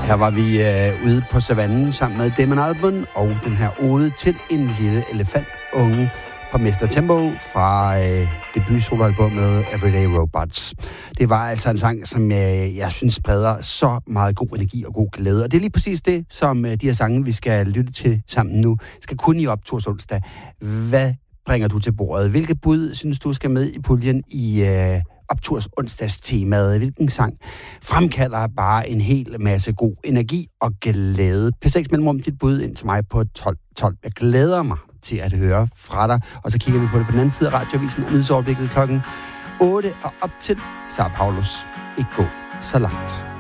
Her var vi ude på savannen sammen med Damon Albarn og den her ode til en lille elefantunge på Mr. Tempo fra debutsoloalbummet Everyday Robots. Det var altså en sang, som jeg synes spreder så meget god energi og god glæde. Og det er lige præcis det, som de her sange, vi skal lytte til sammen nu, skal kunne i Opturs onsdag. Hvad bringer du til bordet? Hvilke bud synes du skal med i puljen i Opturs onsdags temaet? Hvilken sang fremkalder bare en hel masse god energi og glæde? P6 mellemrum dit bud ind til mig på 12. Jeg glæder mig til at høre fra dig. Og så kigger vi på det på den anden side af radioavisen og nyhedsoverblikket klokken 8 og op til. Så Paulus, ikke gå så langt.